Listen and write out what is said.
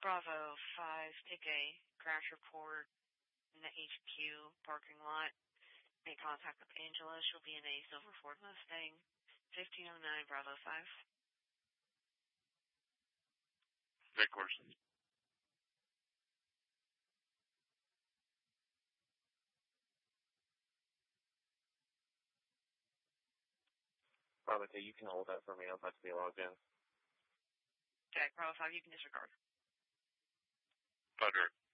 Bravo 5, take a crash report in the HQ parking lot. Make contact with Angela. She'll be in a silver Ford Mustang. 1509 Bravo 5. Of course. Bravo 2, you can hold that for me. I'll have to be logged in. Okay, Bravo 5, you can disregard. Roger.